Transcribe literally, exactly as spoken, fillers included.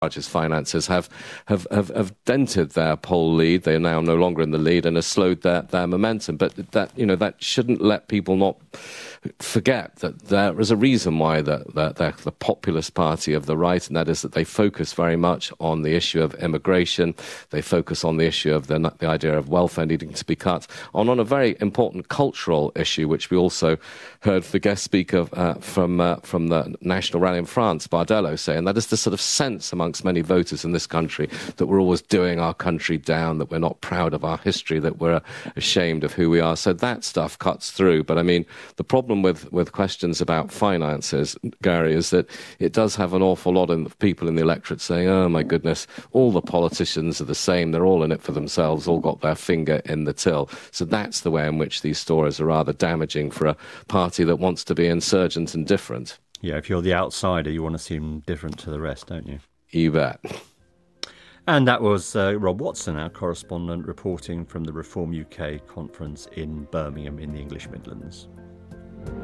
Farage's finances have, have, have, have dented their poll lead. They are now no longer in the lead and has slowed their, their momentum. But that, you know, that shouldn't let people not forget that there is a reason why the, the, the, the populist party of the right, and that is that they focus very much on the issue of immigration. They focus on the issue of the, the idea of welfare needing to be cut, on, on a very important cultural issue, which we also heard the guest speaker uh, from, uh, from the National Rally in France, Bardello, say, and that is the sort of sense amongst many voters in this country that we're always doing our country down, that we're not proud of our history, that we're ashamed of who we are. So that stuff cuts through. But I mean, the problem with, with questions about finances, Gary, is that it does have an awful lot of people in the electorate saying, oh my goodness, all the politicians are the same, they're all in it for themselves, all got their finger in the till. So that's the way in which these stories are rather damaging for a party that wants to be insurgent and different. Yeah, if you're the outsider, you want to seem different to the rest, don't you? You bet. And that was uh, Rob Watson, our correspondent, reporting from the Reform U K conference in Birmingham in the English Midlands.